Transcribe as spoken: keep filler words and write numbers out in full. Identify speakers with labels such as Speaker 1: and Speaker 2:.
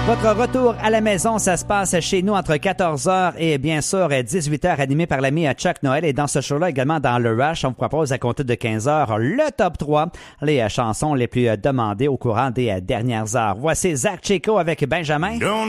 Speaker 1: Votre retour à la maison, ça se passe chez nous entre quatorze heures et bien sûr dix-huit heures, animé par l'ami Chuck Noël. Et dans ce show-là, également dans le Rush, on vous propose à compter de quinze heures le top trois, les chansons les plus demandées au courant des dernières heures. Voici Zach Chico avec Benjamin.
Speaker 2: Don't